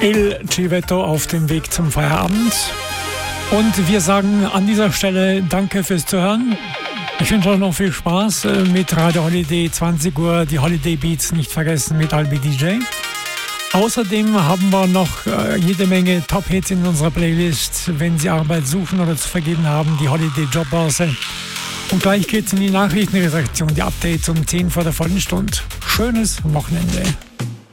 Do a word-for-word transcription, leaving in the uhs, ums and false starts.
Il Civetto auf dem Weg zum Feierabend. Und wir sagen an dieser Stelle Danke fürs Zuhören. Ich wünsche euch noch viel Spaß mit Radio Holiday, zwanzig Uhr, die Holiday Beats nicht vergessen mit Albi D J. Außerdem haben wir noch äh, jede Menge Top-Hits in unserer Playlist, wenn Sie Arbeit suchen oder zu vergeben haben, die Holiday Jobbörse. Und gleich geht's in die Nachrichtenredaktion, die Updates um zehn vor der vollen Stunde. Schönes Wochenende.